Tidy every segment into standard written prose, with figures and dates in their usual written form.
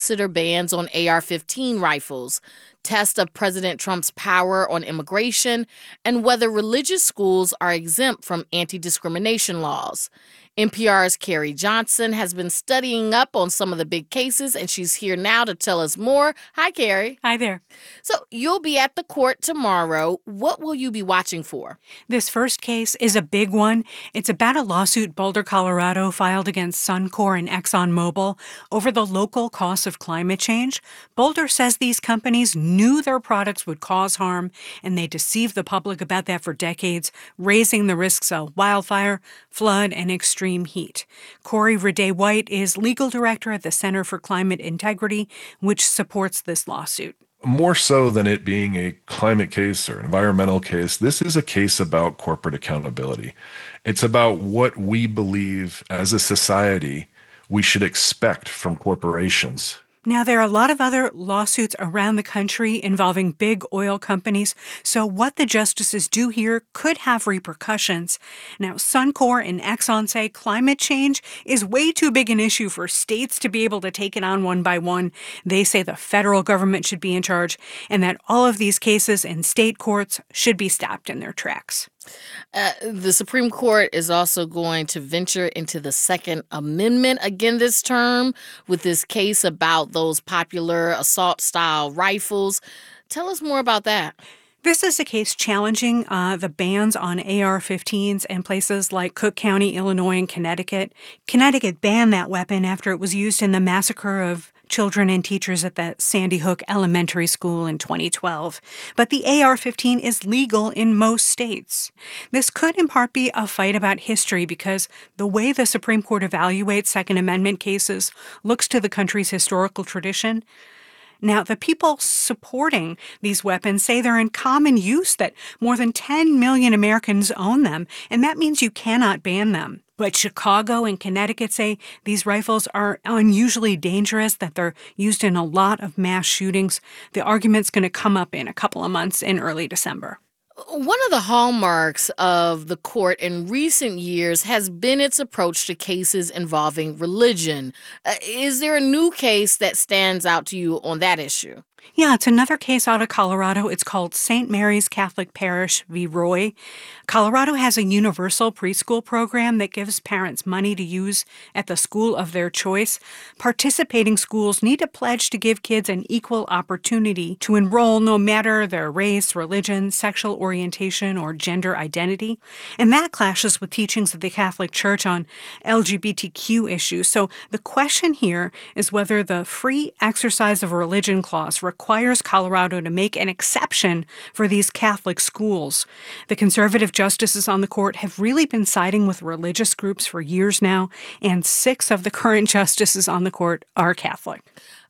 reconsider bans on AR-15 rifles, test of President Trump's power on immigration, and whether religious schools are exempt from anti-discrimination laws. NPR's Carrie Johnson has been studying up on some of the big cases, and she's here now to tell us more. Hi, Carrie. Hi there. So you'll be at the court tomorrow. What will you be watching for? This first case is a big one. It's about a lawsuit Boulder, Colorado filed against Suncor and ExxonMobil over the local costs of climate change. Boulder says these companies knew their products would cause harm, and they deceived the public about that for decades, raising the risks of wildfire, flood, and extreme heat. Corey Rade-White is legal director at the Center for Climate Integrity, which supports this lawsuit. More so than it being a climate case or environmental case, this is a case about corporate accountability. It's about what we believe as a society we should expect from corporations. Now, there are a lot of other lawsuits around the country involving big oil companies, so what the justices do here could have repercussions. Now, Suncor and Exxon say climate change is way too big an issue for states to be able to take it on one by one. They say the federal government should be in charge, and that all of these cases in state courts should be stopped in their tracks. The Supreme Court is also going to venture into the Second Amendment again this term with this case about those popular assault-style rifles. Tell us more about that. This is a case challenging the bans on AR-15s in places like Cook County, Illinois, and Connecticut. Connecticut banned that weapon after it was used in the massacre of children and teachers at the Sandy Hook Elementary School in 2012. But the AR-15 is legal in most states. This could in part be a fight about history because the way the Supreme Court evaluates Second Amendment cases looks to the country's historical tradition. Now, the people supporting these weapons say they're in common use, that more than 10 million Americans own them, and that means you cannot ban them. But Chicago and Connecticut say these rifles are unusually dangerous, that they're used in a lot of mass shootings. The argument's going to come up in a couple of months in early December. One of the hallmarks of the court in recent years has been its approach to cases involving religion. Is there a new case that stands out to you on that issue? Yeah, it's another case out of Colorado. It's called St. Mary's Catholic Parish v. Roy. Colorado has a universal preschool program that gives parents money to use at the school of their choice. Participating schools need to pledge to give kids an equal opportunity to enroll no matter their race, religion, sexual orientation, or gender identity. And that clashes with teachings of the Catholic Church on LGBTQ issues. So the question here is whether the free exercise of religion clause requires Colorado to make an exception for these Catholic schools. The conservative justices on the court have really been siding with religious groups for years now, and 6 of the current justices on the court are Catholic.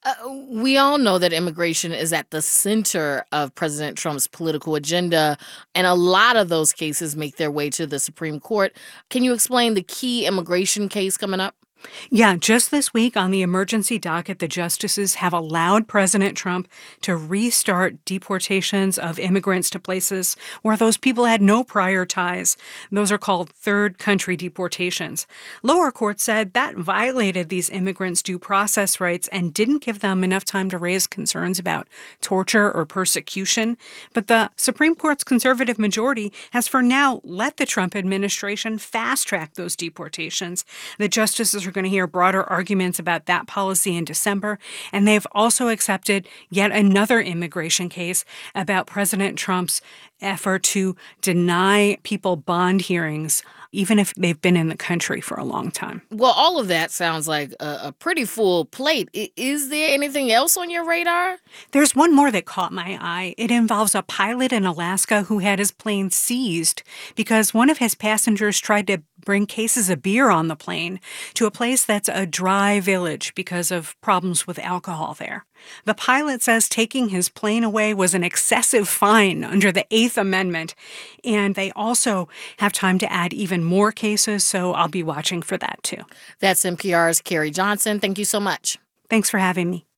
We all know that immigration is at the center of President Trump's political agenda, and a lot of those cases make their way to the Supreme Court. Can you explain the key immigration case coming up? Yeah, just this week on the emergency docket, the justices have allowed President Trump to restart deportations of immigrants to places where those people had no prior ties. Those are called third country deportations. Lower court said that violated these immigrants' due process rights and didn't give them enough time to raise concerns about torture or persecution. But the Supreme Court's conservative majority has for now let the Trump administration fast-track those deportations. The justices are going to hear broader arguments about that policy in December, and they've also accepted yet another immigration case about President Trump's effort to deny people bond hearings, even if they've been in the country for a long time. Well, all of that sounds like a pretty full plate. Is there anything else on your radar? There's one more that caught my eye. It involves a pilot in Alaska who had his plane seized because one of his passengers tried to bring cases of beer on the plane to a place that's a dry village because of problems with alcohol there. The pilot says taking his plane away was an excessive fine under the 8th Amendment, and they also have time to add even more cases, so I'll be watching for that too. That's NPR's Carrie Johnson. Thank you so much. Thanks for having me.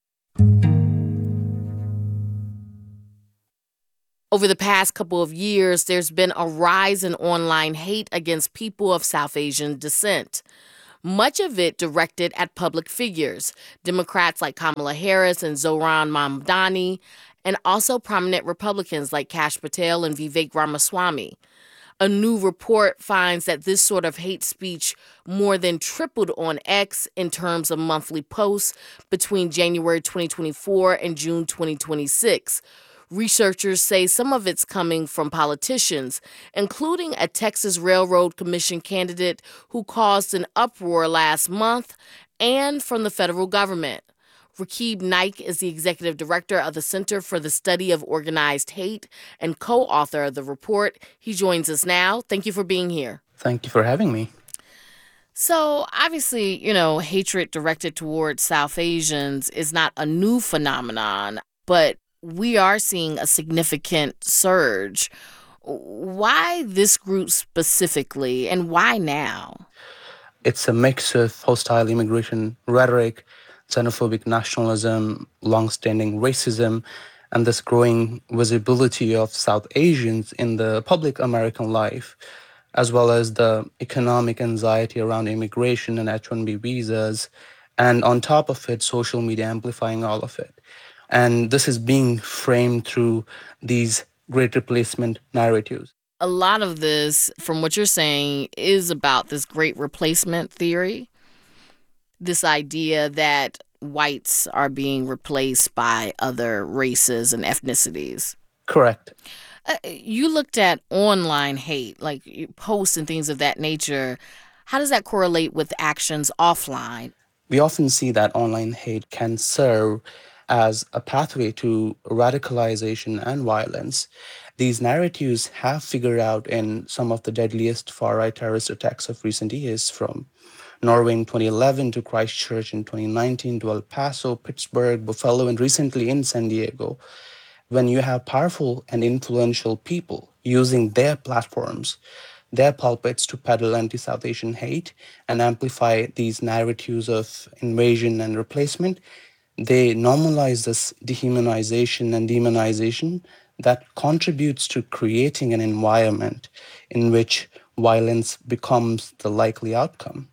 Over the past couple of years, there's been a rise in online hate against people of South Asian descent. much of it directed at public figures, Democrats like Kamala Harris and Zohran Mamdani, and also prominent Republicans like Kash Patel and Vivek Ramaswamy. A new report finds that this sort of hate speech more than tripled on X in terms of monthly posts between January 2024 and June 2026. Researchers say some of it's coming from politicians, including a Texas Railroad Commission candidate who caused an uproar last month, and from the federal government. Rakib Naik is the executive director of the Center for the Study of Organized Hate and co-author of the report. He joins us now. Thank you for being here. Thank you for having me. So obviously, hatred directed towards South Asians is not a new phenomenon, but we are seeing a significant surge. Why this group specifically, and why now? It's a mix of hostile immigration rhetoric, xenophobic nationalism, long-standing racism, and this growing visibility of South Asians in the public American life, as well as the economic anxiety around immigration and H-1B visas, and on top of it, social media amplifying all of it. And this is being framed through these great replacement narratives. A lot of this, from what you're saying, is about this great replacement theory. This idea that whites are being replaced by other races and ethnicities. Correct. You looked at online hate, like posts and things of that nature. How does that correlate with actions offline? We often see that online hate can serve as a pathway to radicalization and violence. These narratives have figured out in some of the deadliest far-right terrorist attacks of recent years, from Norway in 2011 to Christchurch in 2019 to El Paso, Pittsburgh, Buffalo, and recently in San Diego. When you have powerful and influential people using their platforms, their pulpits to peddle anti-South Asian hate and amplify these narratives of invasion and replacement, they normalize this dehumanization and demonization that contributes to creating an environment in which violence becomes the likely outcome.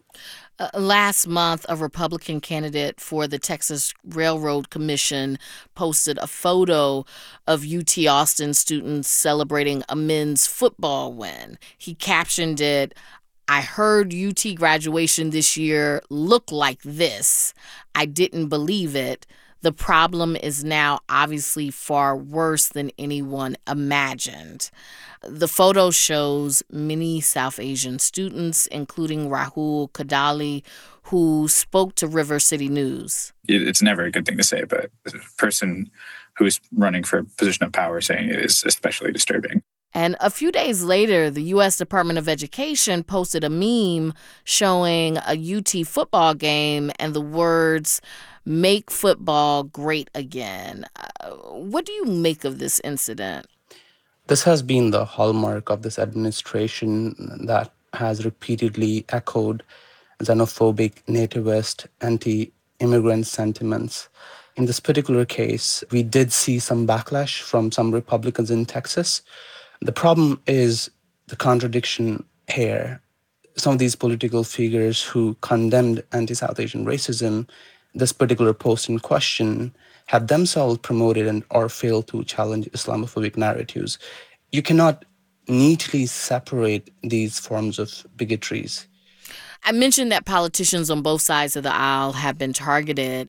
Last month, a Republican candidate for the Texas Railroad Commission posted a photo of UT Austin students celebrating a men's football win. He captioned it, "I heard UT graduation this year looked like this. I didn't believe it. The problem is now obviously far worse than anyone imagined." The photo shows many South Asian students, including Rahul Kadali, who spoke to River City News. It's never a good thing to say, but a person who's running for a position of power saying it is especially disturbing. And a few days later, the U.S. Department of Education posted a meme showing a UT football game and the words, "Make football great again." What do you make of this incident? This has been the hallmark of this administration that has repeatedly echoed xenophobic, nativist, anti-immigrant sentiments. In this particular case, we did see some backlash from some Republicans in Texas. The problem is the contradiction here. Some of these political figures who condemned anti-South Asian racism, this particular post in question, have themselves promoted and or failed to challenge Islamophobic narratives. You cannot neatly separate these forms of bigotries. I mentioned that politicians on both sides of the aisle have been targeted.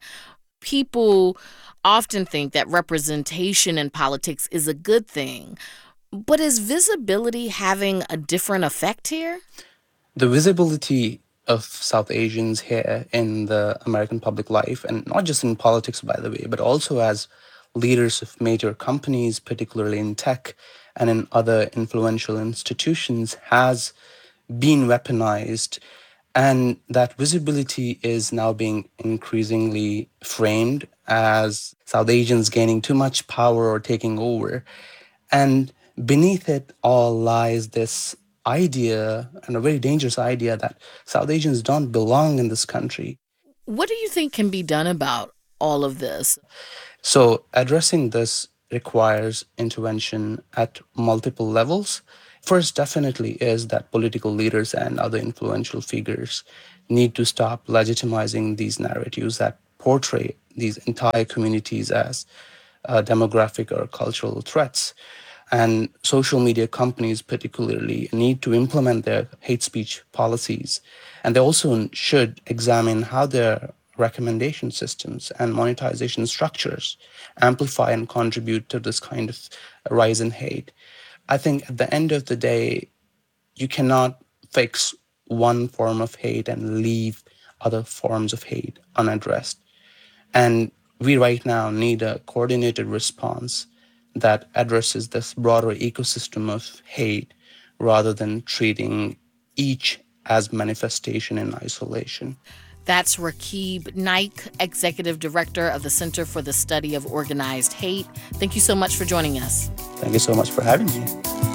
People often think that representation in politics is a good thing. But is visibility having a different effect here? The visibility of South Asians here in the American public life, and not just in politics, by the way, but also as leaders of major companies, particularly in tech and in other influential institutions, has been weaponized. And that visibility is now being increasingly framed as South Asians gaining too much power or taking over. And beneath it all lies this idea, and a very dangerous idea, that South Asians don't belong in this country. What do you think can be done about all of this? So addressing this requires intervention at multiple levels. First, definitely, is that political leaders and other influential figures need to stop legitimizing these narratives that portray these entire communities as demographic or cultural threats. And social media companies, particularly, need to implement their hate speech policies. And they also should examine how their recommendation systems and monetization structures amplify and contribute to this kind of rise in hate. I think at the end of the day, you cannot fix one form of hate and leave other forms of hate unaddressed. And we right now need a coordinated response that addresses this broader ecosystem of hate rather than treating each as manifestation in isolation. That's Rakib Naik, Executive Director of the Center for the Study of Organized Hate. Thank you so much for joining us. Thank you so much for having me.